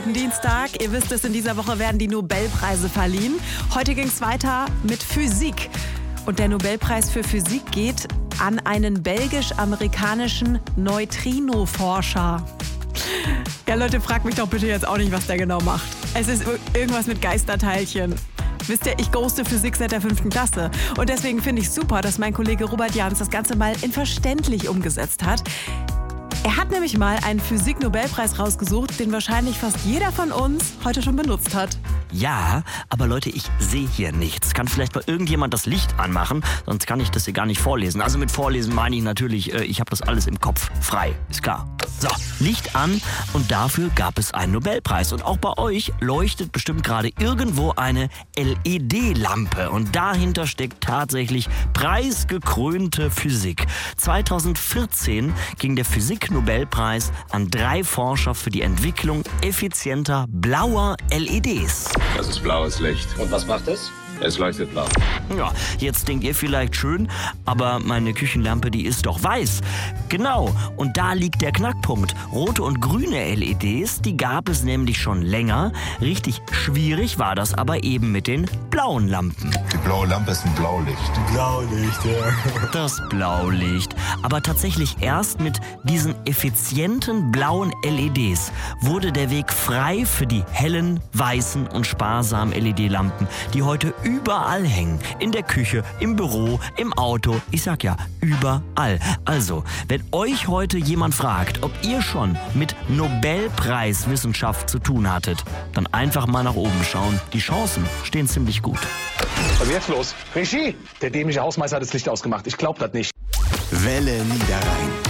Dienstag. Ihr wisst es, in dieser Woche werden die Nobelpreise verliehen. Heute ging es weiter mit Physik. Und der Nobelpreis für Physik geht an einen belgisch-amerikanischen Neutrino-Forscher. Ja, Leute, fragt mich doch bitte jetzt auch nicht, was der genau macht. Es ist irgendwas mit Geisterteilchen. Wisst ihr, ich ghoste Physik seit der 5. Klasse. Und deswegen finde ich super, dass mein Kollege Robert Jans das Ganze mal in verständlich umgesetzt hat. Er hat nämlich mal einen Physik-Nobelpreis rausgesucht, den wahrscheinlich fast jeder von uns heute schon benutzt hat. Ja, aber Leute, ich sehe hier nichts. Kann vielleicht mal irgendjemand das Licht anmachen? Sonst kann ich das hier gar nicht vorlesen. Also mit Vorlesen meine ich natürlich, ich habe das alles im Kopf frei. Ist klar. So, Licht an und dafür gab es einen Nobelpreis. Und auch bei euch leuchtet bestimmt gerade irgendwo eine LED-Lampe. Und dahinter steckt tatsächlich preisgekrönte Physik. 2014 ging der Physik-Nobelpreis an 3 Forscher für die Entwicklung effizienter blauer LEDs. Das ist blaues Licht. Und was macht es? Es leuchtet blau. Ja, jetzt denkt ihr vielleicht schön, aber meine Küchenlampe, die ist doch weiß. Genau, und da liegt der Knackpunkt. Rote und grüne LEDs, die gab es nämlich schon länger. Richtig schwierig war das aber eben mit den blauen Lampen. Die blaue Lampe ist ein Blaulicht. Blaulicht, ja. Das Blaulicht. Aber tatsächlich erst mit diesen effizienten blauen LEDs wurde der Weg frei für die hellen, weißen und sparsamen LED-Lampen, die heute überall hängen. In der Küche, im Büro, im Auto. Ich sag ja, überall. Also, wenn euch heute jemand fragt, ob ihr schon mit Nobelpreiswissenschaft zu tun hattet, dann einfach mal nach oben schauen. Die Chancen stehen ziemlich gut. Was ist jetzt los? Regie! Der dämliche Hausmeister hat das Licht ausgemacht. Ich glaub das nicht. Welle Niederrhein.